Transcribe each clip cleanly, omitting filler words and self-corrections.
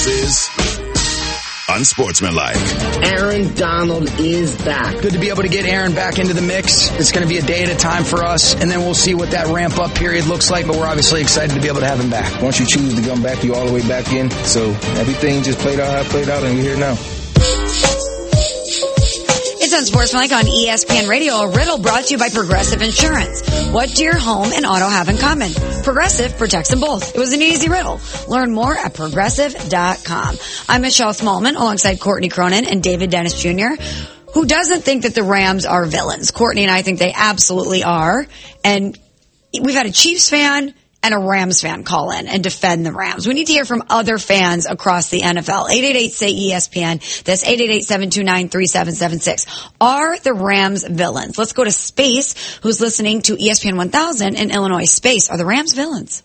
is unsportsmanlike. Aaron Donald is back. Good to be able to get Aaron back into the mix. It's going to be a day at a time for us, and then we'll see what that ramp-up period looks like, but we're obviously excited to be able to have him back. Once you choose to come back, you all the way back in. So everything just played out how it played out, and we're here now. It's Unsportsmanlike on ESPN Radio, a riddle brought to you by Progressive Insurance. What do your home and auto have in common? Progressive protects them both. It was an easy riddle. Learn more at Progressive.com. I'm Michelle Smallman alongside Courtney Cronin and David Dennis Jr., who doesn't think that the Rams are villains. Courtney and I think they absolutely are. And we've had a Chiefs fan and a Rams fan call in and defend the Rams. We need to hear from other fans across the NFL. 888-SAY-ESPN. That's 888-729-3776. Are the Rams villains? Let's go to Space, who's listening to ESPN 1000 in Illinois. Space, are the Rams villains?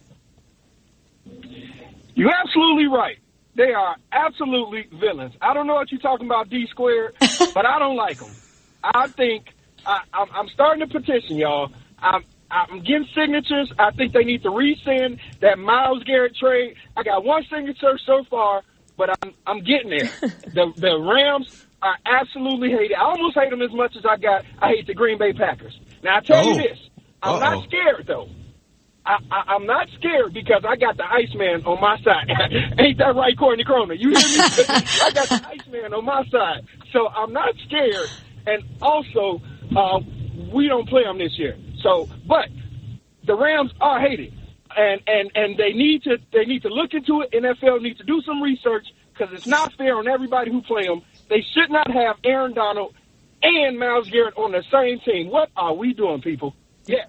You're absolutely right. They are absolutely villains. I don't know what you're talking about, D-squared, but I don't like them. I think I'm starting a petition, y'all. I'm getting signatures. I think they need to rescind that Myles Garrett trade. I got one signature so far, but I'm getting there. The Rams are absolutely hated. I almost hate them as much as I hate the Green Bay Packers. Now, I tell you this. I'm not scared, though. I'm not scared because I got the Iceman on my side. Ain't that right, Courtney Cronin? You hear me? I got the Iceman on my side. So I'm not scared. And also, we don't play them this year. So, but the Rams are hated, and they need to look into it. NFL needs to do some research because it's not fair on everybody who play them. They should not have Aaron Donald and Myles Garrett on the same team. What are we doing, people? Yeah.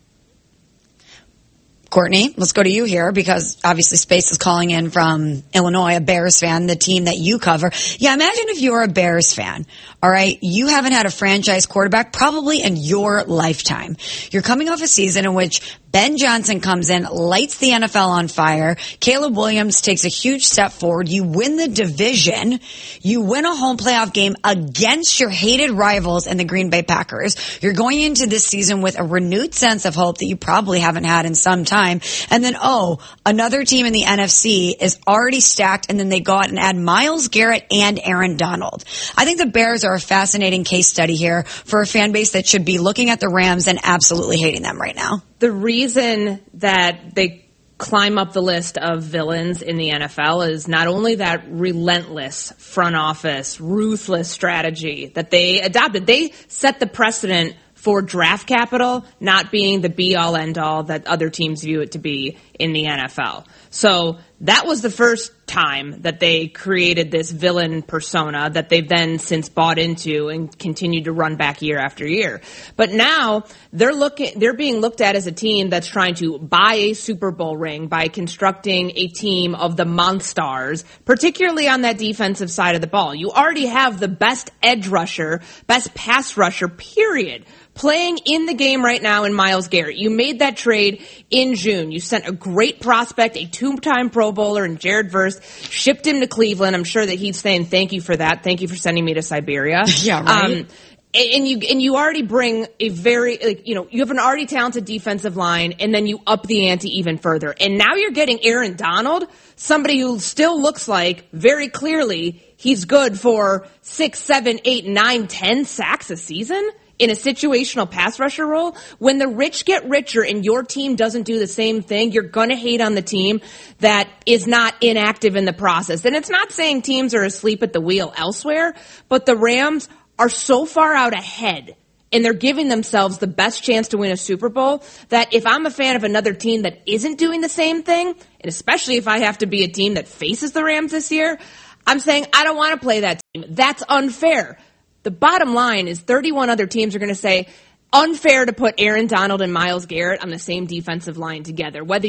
Courtney, let's go to you here because obviously Space is calling in from Illinois, a Bears fan, the team that you cover. Yeah, imagine if you're a Bears fan, all right? You haven't had a franchise quarterback probably in your lifetime. You're coming off a season in which Ben Johnson comes in, lights the NFL on fire. Caleb Williams takes a huge step forward. You win the division. You win a home playoff game against your hated rivals and the Green Bay Packers. You're going into this season with a renewed sense of hope that you probably haven't had in some time. And then, another team in the NFC is already stacked, and then they go out and add Myles Garrett and Aaron Donald. I think the Bears are a fascinating case study here for a fan base that should be looking at the Rams and absolutely hating them right now. The reason that they climb up the list of villains in the NFL is not only that relentless front office, ruthless strategy that they adopted. They set the precedent for draft capital not being the be-all, end-all that other teams view it to be in the NFL. So that was the first time that they created this villain persona that they've then since bought into and continued to run back year after year. But now they're being looked at as a team that's trying to buy a Super Bowl ring by constructing a team of the Monstars, particularly on that defensive side of the ball. You already have the best edge rusher, best pass rusher, period, playing in the game right now in Myles Garrett. You made that trade in June. You sent a great prospect, a two-time Pro Bowler in Jared Verse, shipped him to Cleveland. I'm sure that he's saying thank you for that. Thank you for sending me to Siberia. Yeah, right. And you already bring a very, you have an already talented defensive line, and then you up the ante even further. And now you're getting Aaron Donald, somebody who still looks like very clearly he's good for 6, 7, 8, 9, 10 sacks a season in a situational pass rusher role. When the rich get richer and your team doesn't do the same thing, you're going to hate on the team that is not inactive in the process. And it's not saying teams are asleep at the wheel elsewhere, but the Rams are so far out ahead and they're giving themselves the best chance to win a Super Bowl that if I'm a fan of another team that isn't doing the same thing, and especially if I have to be a team that faces the Rams this year, I'm saying I don't want to play that team. That's unfair. The bottom line is 31 other teams are going to say, unfair to put Aaron Donald and Myles Garrett on the same defensive line together. Whether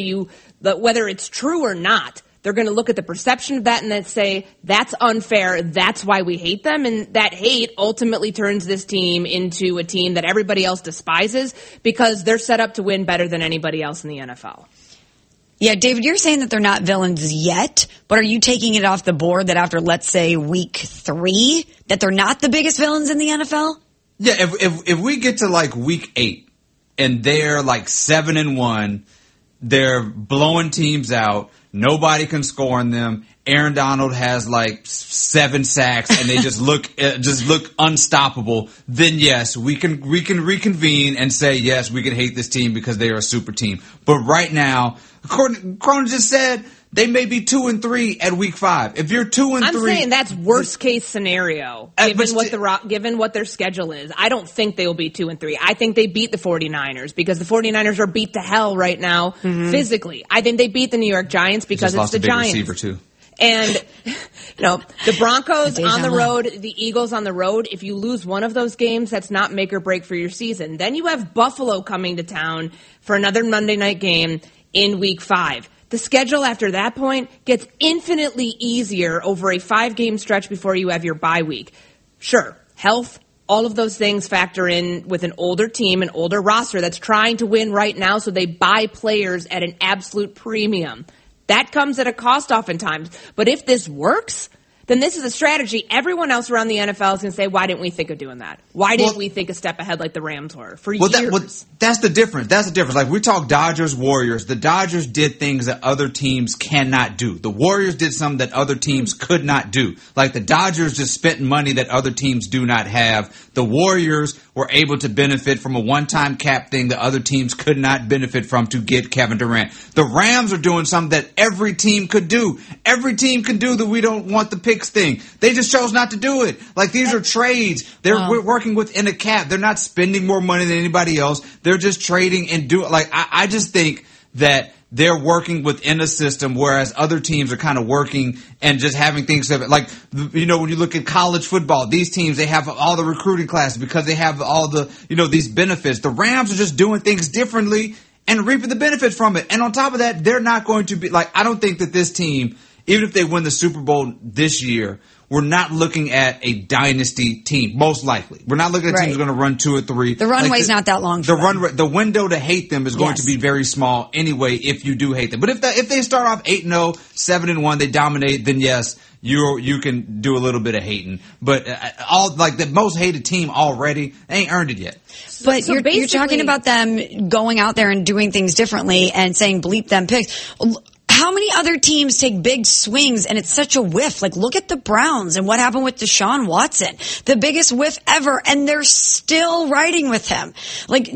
it's true or not, they're going to look at the perception of that and then say, that's unfair, that's why we hate them. And that hate ultimately turns this team into a team that everybody else despises because they're set up to win better than anybody else in the NFL. Yeah, David, you're saying that they're not villains yet, but are you taking it off the board that after, let's say, week 3, that they're not the biggest villains in the NFL? Yeah, if we get to like week 8 and they're like 7-1, They're blowing teams out. Nobody can score on them. Aaron Donald has like 7 sacks, and they just look unstoppable. Then yes, we can reconvene and say yes, we can hate this team because they are a super team. But right now, Cronin just said they may be 2-3 at week 5. If you're 2-3, I'm saying that's worst case scenario given what their schedule is. I don't think they will be 2-3. I think they beat the 49ers because the 49ers are beat to hell right now physically. I think they beat the New York Giants because it's the Giants. Receiver too. And, the Broncos on the road, the Eagles on the road, if you lose one of those games, that's not make or break for your season. Then you have Buffalo coming to town for another Monday night game in week 5. The schedule after that point gets infinitely easier over a 5-game stretch before you have your bye week. Sure, health, all of those things factor in with an older team, an older roster that's trying to win right now, so they buy players at an absolute premium. That comes at a cost oftentimes. But if this works, then this is a strategy. Everyone else around the NFL is going to say, why didn't we think of doing that? Why didn't we think a step ahead like the Rams were for years? That's the difference. Like, we talk Dodgers, Warriors. The Dodgers did things that other teams cannot do. The Warriors did something that other teams could not do. Like, the Dodgers just spent money that other teams do not have. The Warriors were able to benefit from a one-time cap thing that other teams could not benefit from to get Kevin Durant. The Rams are doing something that every team could do. Every team can do the we don't want the picks thing. They just chose not to do it. Like, these are trades. We're working within a cap. They're not spending more money than anybody else. They're just trading and do it. Like, I just think that they're working within a system, whereas other teams are kind of working and just having things like, when you look at college football, these teams, they have all the recruiting classes because they have all the, these benefits. The Rams are just doing things differently and reaping the benefits from it. And on top of that, they're not going to be like, I don't think that this team, even if they win the Super Bowl this year, we're not looking at a dynasty team, most likely. We're not looking at teams going to run 2 or 3. The runway's not that long for them. The window to hate them is going to be very small anyway if you do hate them. But if they start off 8-0, 7-1, they dominate, then yes, you can do a little bit of hating. But the most hated team already, they ain't earned it yet. But you're talking about them going out there and doing things differently and saying bleep them picks. How many other teams take big swings and it's such a whiff? Like, look at the Browns and what happened with Deshaun Watson. The biggest whiff ever, and they're still riding with him. Like,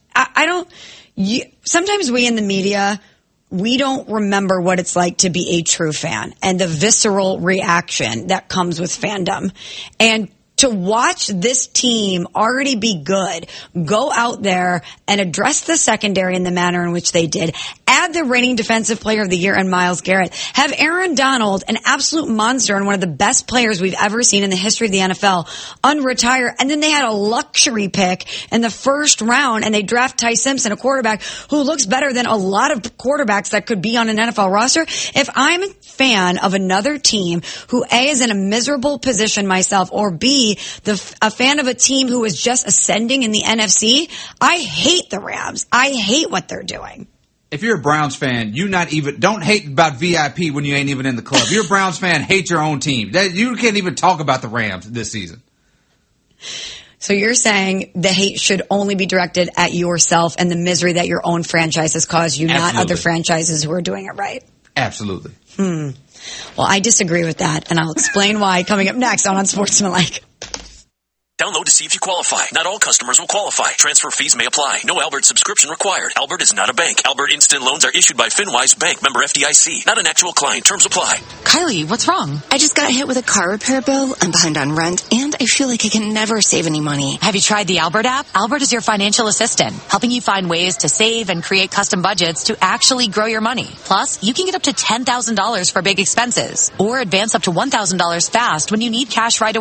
sometimes we in the media, we don't remember what it's like to be a true fan and the visceral reaction that comes with fandom. And to watch this team already be good, go out there and address the secondary in the manner in which they did, add the reigning defensive player of the year in Myles Garrett, have Aaron Donald, an absolute monster and one of the best players we've ever seen in the history of the NFL, unretire, and then they had a luxury pick in the first round and they draft Ty Simpson, a quarterback who looks better than a lot of quarterbacks that could be on an NFL roster. If I'm a fan of another team who A, is in a miserable position myself, or B, a fan of a team who is just ascending in the NFC, I hate the Rams. I hate what they're doing. If you're a Browns fan, don't hate about VIP when you ain't even in the club. If you're a Browns fan, hate your own team. You can't even talk about the Rams this season. So you're saying the hate should only be directed at yourself and the misery that your own franchise has caused you, not other franchises who are doing it right. Absolutely. Well, I disagree with that, and I'll explain why coming up next on Unsportsmanlike. Download to see if you qualify. Not all customers will qualify. Transfer fees may apply. No Albert subscription required. Albert is not a bank. Albert Instant Loans are issued by FinWise Bank, member FDIC. Not an actual client. Terms apply. Kylie, what's wrong? I just got hit with a car repair bill. I'm behind on rent, and I feel like I can never save any money. Have you tried the Albert app? Albert is your financial assistant, helping you find ways to save and create custom budgets to actually grow your money. Plus, you can get up to $10,000 for big expenses, or advance up to $1,000 fast when you need cash right away.